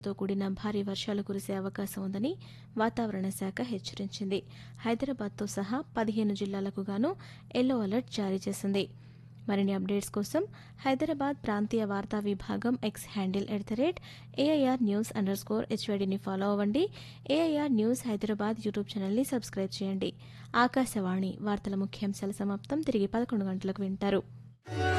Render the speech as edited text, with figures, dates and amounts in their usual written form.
తో కూడిన భారీ వర్షాలు కురిసే అవకాశం ఉందని వాతావరణ శాఖ హెచ్చరించింది. హైదరాబాద్తో సహా 15 జిల్లాలకు గాను ఎల్లో అలర్ట్ జారీ చేసింది. మరిన్ని అప్డేట్స్ కోసం హైదరాబాద్ ప్రాంతీయ వార్తా విభాగం ఎక్స్ హ్యాండిల్ @AIRnews_HYDని ఫాలో అవ్వండి. ఏఐఆర్ న్యూస్ హైదరాబాద్ యూట్యూబ్ ఛానల్ని సబ్స్క్రైబ్ చేయండి. ఆకాశవాణి వార్తల ముఖ్యాంశాల సమాప్తం. తిరిగి 11 గంటలకు వింటారు.